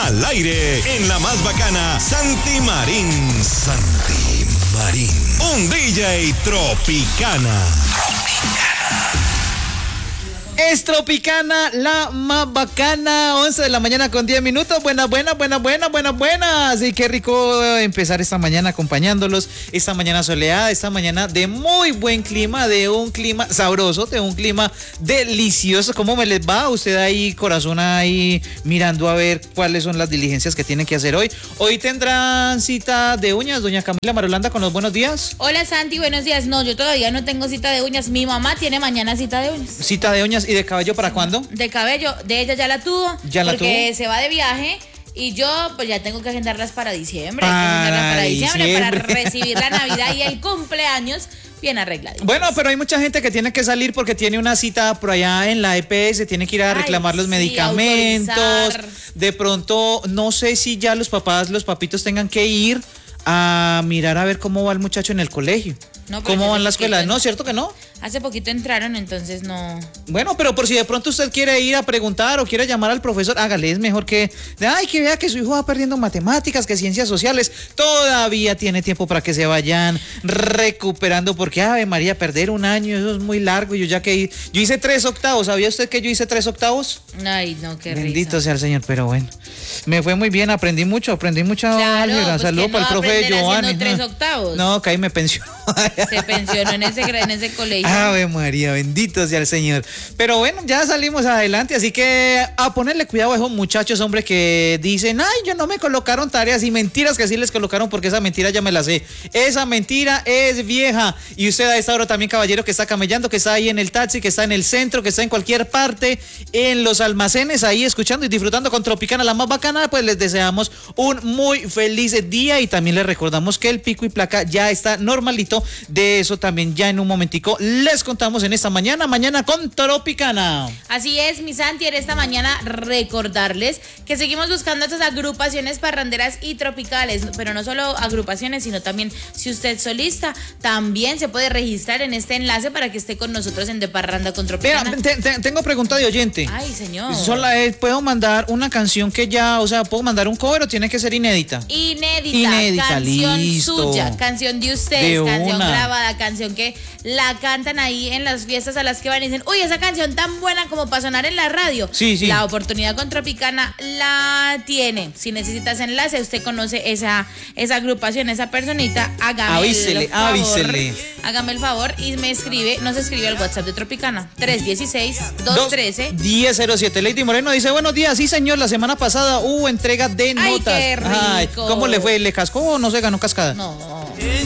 al aire en la más bacana Santi Marín. Santi Marín. Un DJ Tropicana. Es Tropicana, la más bacana, 11 de la mañana con 10 minutos. Buenas. Y qué rico empezar esta mañana acompañándolos. Esta mañana soleada, esta mañana de muy buen clima, de un clima sabroso, de un clima delicioso. ¿Cómo me les va? Usted ahí, corazón, ahí mirando a ver cuáles son las diligencias que tienen que hacer hoy. Hoy tendrán cita de uñas, doña Camila Marolanda, con los buenos días. Hola Santi, buenos días. No, yo todavía no tengo cita de uñas. Mi mamá tiene mañana cita de uñas. Cita de uñas. ¿Y de cabello para cuándo? De cabello, de ella ya la tuvo. ¿Ya la porque tuvo? se va de viaje y yo pues ya tengo que agendarlas para diciembre. Para para recibir la Navidad y el cumpleaños bien arregladitos. Bueno, pero hay mucha gente que tiene que salir porque tiene una cita por allá en la EPS, tiene que ir a reclamar los medicamentos. Autorizar. De pronto, no sé si ya los papitos tengan que ir a mirar a ver cómo va el muchacho en el colegio. No, pero ¿Cómo van hace las escuelas? poquito- ¿No? ¿Cierto que no? Hace poquito entraron, entonces no. Bueno, pero por si de pronto usted quiere ir a preguntar o quiere llamar al profesor, hágale, es mejor que que vea que su hijo va perdiendo matemáticas, que ciencias sociales. Todavía tiene tiempo para que se vayan recuperando, porque Ave María, perder un año, eso es muy largo. Yo hice 3 octavos, ¿sabía usted que yo hice 3 octavos? Ay, no, qué Bendito risa. sea el Señor, pero bueno, me fue muy bien, aprendí mucho Claro, álgebra. pues Saludo que para el no va a profe aprender Giovanni. haciendo 3 octavos. No, que ahí me pensionó. Se pensionó en ese colegio. Ave María, bendito sea el Señor. Pero bueno, ya salimos adelante, así que a ponerle cuidado a esos muchachos, hombre, que dicen, yo no me colocaron tareas, y mentiras que sí les colocaron, porque esa mentira ya me la sé. Esa mentira es vieja. Y usted a esta hora también, caballero, que está camellando, que está ahí en el taxi, que está en el centro, que está en cualquier parte, en los almacenes, ahí escuchando y disfrutando con Tropicana, la más bacana, pues les deseamos un muy feliz día, y también les recordamos que el pico y placa ya está normalito. De eso también ya en un momentico les contamos en esta mañana con Tropicana. Así es, mi Santi, en esta mañana recordarles que seguimos buscando estas agrupaciones parranderas y tropicales, pero no solo agrupaciones, sino también si usted es solista, también se puede registrar en este enlace para que esté con nosotros en De Parranda con Tropicana. Mira, tengo pregunta de oyente. Ay, señor. ¿Puedo mandar una canción que ya, puedo mandar un cover o tiene que ser inédita? Inédita, canción listo. suya, canción de ustedes, De canción una. grabada, canción que la cantan ahí en las fiestas a las que van y dicen, uy, esa canción tan buena como para sonar en la radio. Sí. La oportunidad con Tropicana la tiene. Si necesitas enlace, usted conoce esa agrupación, esa personita, Avísele. Hágame el favor y me escribe, nos escribe al WhatsApp de Tropicana, 316-213. 1007. Lady Moreno dice, buenos días, sí señor, la semana pasada hubo entrega de Ay, notas. qué rico. ¿Cómo le fue? ¿Le cascó o no se ganó cascada? No,